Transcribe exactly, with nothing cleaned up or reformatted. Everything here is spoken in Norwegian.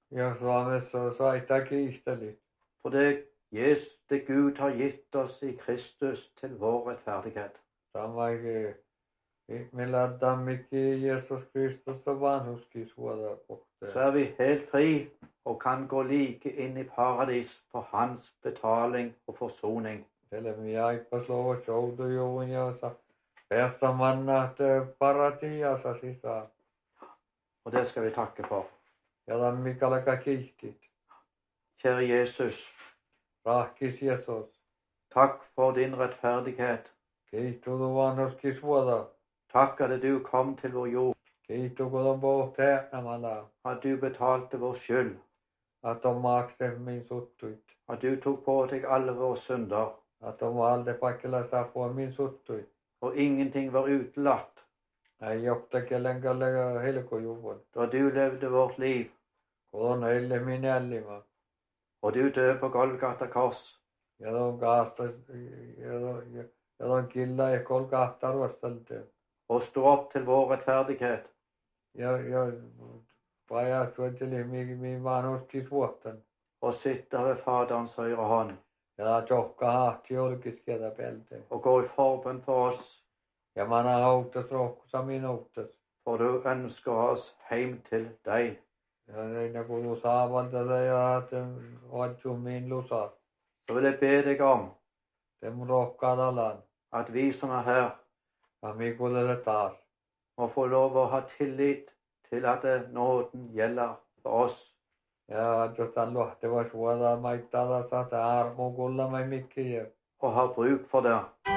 Ja Suomessa så saita kiisteli. For det, yes, det Gud har gitt oss i Kristus til vår rettferdighet. Samaikin millä dammikin Jeesus Kristus on vanhuskisvuoda kohteen. Så er vi helt fri og kan gå like inn i paradis for hans betaling og forsoning. Selmi aipas lovo joutujuun ja sa päästä manna paratiassa sisään. Og det skal vi takke for. Ja dammikallaka kiistit. Kjære Jesus, Rahkis Jeesus. takk for din rettferdighet. Kiitos vanhuskisvuoda. Takk at du kom til vår jord, Kiitos kun on pohtäänamalla. at du betalte vår skyld, Att on makse min suttuit. at du tok på deg alle våre synder, Att on valde paikalla sapua min suttuit. og ingenting var utelatt. Ei johta kelenkalle helkojuvun. Da du levde vårt liv, Kun on heille minällima. og du døde på Golgata kors, Ja on kaasta ja on ja on killa ja kol kahta arvostelte. og sto opp til vår rettferdighet, Ja ja paja suotteli mi mi vanhuskisvuotten. og sitter ved Faderens høyre hånd, Ja johka hahti julkiskeda pelte. og går i forbønn for oss, Ja mana autas rohkusa minuuttas. for du ønsker oss hjem til deg. Ja ne kuulu saavalta ja että otsu min lusa. Så vil jeg be deg om Tem rohkaat alan. at vi som er her, Ja mi kuulele taas. må få lov å ha tillit til at nåden gjelder for oss. Ja jos on lohteva suoda maittaa taas armo kulla mai mikki. Og har bruk for det.